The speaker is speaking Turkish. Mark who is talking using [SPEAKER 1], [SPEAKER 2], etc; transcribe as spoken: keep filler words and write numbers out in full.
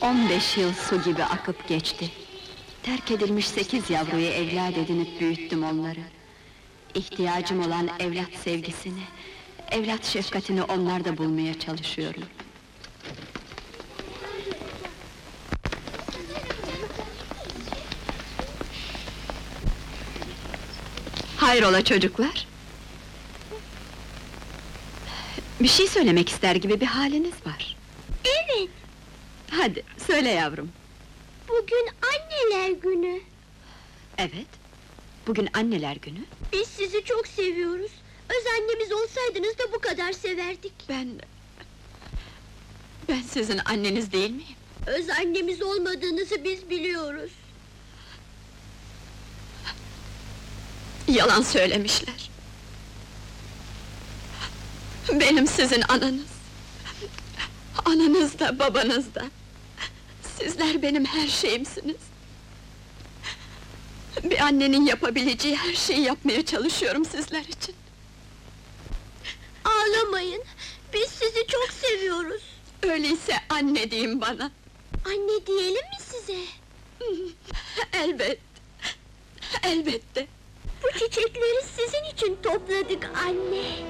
[SPEAKER 1] On beş yıl su gibi akıp geçti. Terk edilmiş sekiz yavruyu evlat edinip büyüttüm onları. İhtiyacım olan evlat sevgisini, evlat şefkatini onlarda bulmaya çalışıyorum. Hayrola çocuklar? Bir şey söylemek ister gibi bir haliniz var.
[SPEAKER 2] Evet,
[SPEAKER 1] Hadi, söyle yavrum.
[SPEAKER 2] bugün anneler günü.
[SPEAKER 1] Evet, bugün anneler günü.
[SPEAKER 2] Biz sizi çok seviyoruz. Öz annemiz olsaydınız da bu kadar severdik.
[SPEAKER 1] Ben... Ben sizin anneniz değil miyim?
[SPEAKER 2] Öz annemiz olmadığınızı biz biliyoruz.
[SPEAKER 1] Yalan söylemişler. Benim sizin ananız. Ananız da, babanız da. Sizler benim her şeyimsiniz. Bir annenin yapabileceği her şeyi yapmaya çalışıyorum sizler için.
[SPEAKER 2] Ağlamayın, biz sizi çok seviyoruz.
[SPEAKER 1] Öyleyse anne deyin bana.
[SPEAKER 2] Anne diyelim mi size?
[SPEAKER 1] Elbet. Elbette.
[SPEAKER 2] Bu çiçekleri sizin için topladık anne.